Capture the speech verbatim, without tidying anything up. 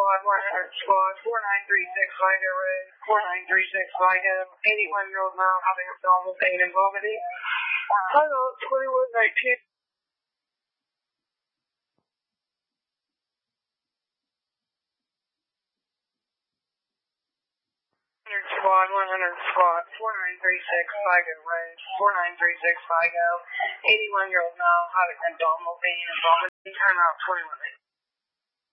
squad, one hundred squad, four nine three six Vigo Road, four nine three six Vigo, eighty-one-year-old male having abdominal pain and vomiting. Hello, twenty-one nineteen. one hundred squad, one hundred squad, four nine three six Vigo Road, four nine three six Vigo, eighty-one-year-old male having abdominal pain and vomiting. Time out, twenty-one.